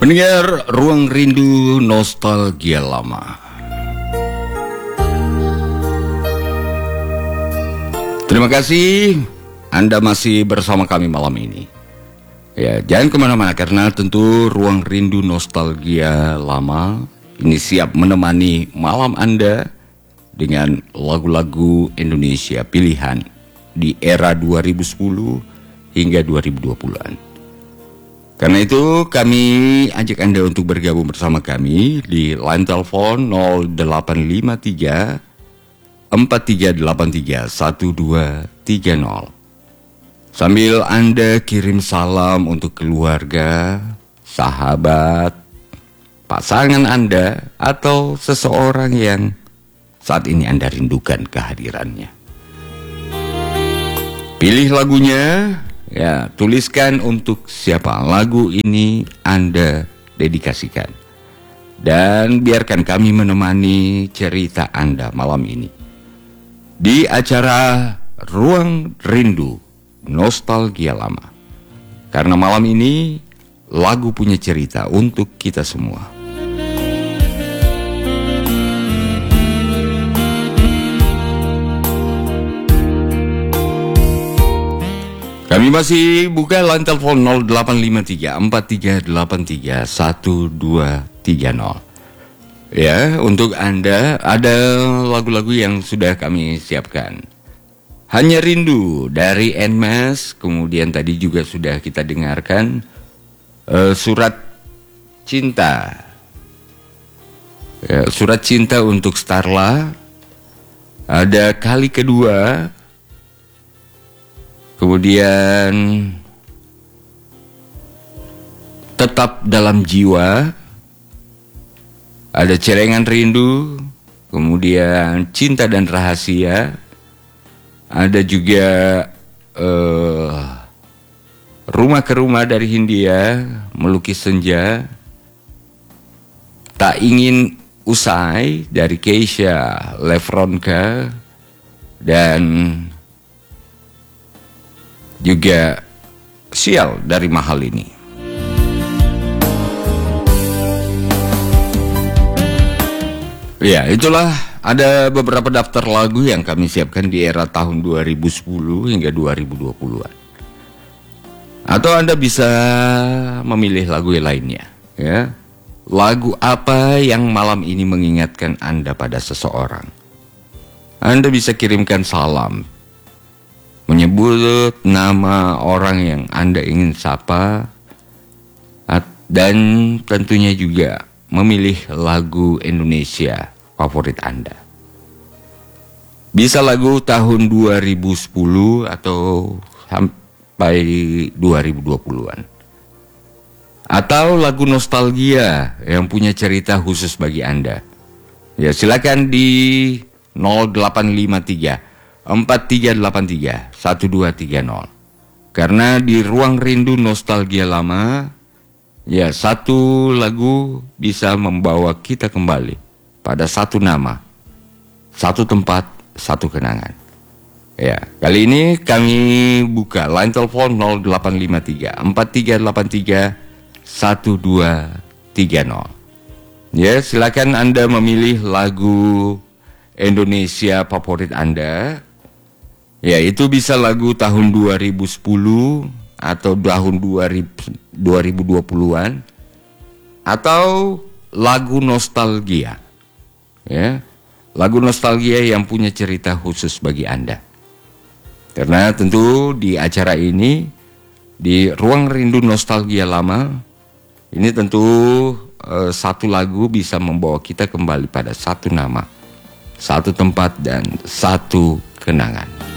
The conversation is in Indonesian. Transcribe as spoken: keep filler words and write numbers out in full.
Pendengar Ruang Rindu Nostalgia Lama. Terima kasih Anda masih bersama kami malam ini. Ya, jangan kemana-mana karena tentu Ruang Rindu Nostalgia Lama ini siap menemani malam Anda dengan lagu-lagu Indonesia pilihan di era dua ribu sepuluh hingga dua ribu dua puluhan. Karena itu kami ajak Anda untuk bergabung bersama kami di line telepon nol delapan lima tiga empat tiga delapan tiga satu dua tiga nol. Sambil Anda kirim salam untuk keluarga, sahabat, pasangan Anda, atau seseorang yang saat ini Anda rindukan kehadirannya. Pilih lagunya. Ya, tuliskan untuk siapa lagu ini Anda dedikasikan. Dan biarkan kami menemani cerita Anda malam ini di acara Ruang Rindu Nostalgia Lama. Karena malam ini lagu punya cerita untuk kita semua. Kami masih buka line telepon nol delapan lima tiga empat tiga delapan tiga satu dua tiga nol. Ya, untuk Anda ada lagu-lagu yang sudah kami siapkan. Hanya Rindu dari Nmas, kemudian tadi juga sudah kita dengarkan uh, Surat Cinta. Ya, Surat Cinta untuk Starla. Ada Kali Kedua. Kemudian Tetap Dalam Jiwa, ada Celengan Rindu, kemudian Cinta dan Rahasia, ada juga uh, Rumah ke Rumah dari Hindia, Melukis Senja, Tak Ingin Usai dari Keisha Lefronka, dan juga Sial dari Mahal Ini. Ya, itulah ada beberapa daftar lagu yang kami siapkan di era tahun dua ribu sepuluh hingga dua ribu dua puluhan. Atau Anda bisa memilih lagu yang lainnya, ya. Lagu apa yang malam ini mengingatkan Anda pada seseorang? Anda bisa kirimkan salam, menyebut nama orang yang Anda ingin sapa, dan tentunya juga memilih lagu Indonesia favorit Anda. Bisa lagu tahun dua ribu sepuluh atau sampai dua ribu dua puluhan. Atau lagu nostalgia yang punya cerita khusus bagi Anda. Ya, silakan di nol delapan lima tiga empat tiga delapan tiga satu dua tiga nol. Karena di Ruang Rindu Nostalgia Lama, ya, satu lagu bisa membawa kita kembali pada satu nama, satu tempat, satu kenangan. Ya, kali ini kami buka line telepon nol delapan lima tiga empat tiga delapan tiga satu dua tiga nol. Ya, silakan Anda memilih lagu Indonesia favorit Anda. Ya, itu bisa lagu tahun dua ribu sepuluh atau tahun dua ribu dua puluhan, atau lagu nostalgia. Ya, lagu nostalgia yang punya cerita khusus bagi Anda. Karena tentu di acara ini, di Ruang Rindu Nostalgia Lama, ini tentu eh, satu lagu bisa membawa kita kembali pada satu nama, satu tempat, dan satu kenangan.